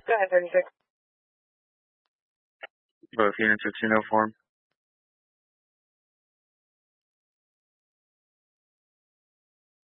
Go ahead, 36. Both units are 2 no form.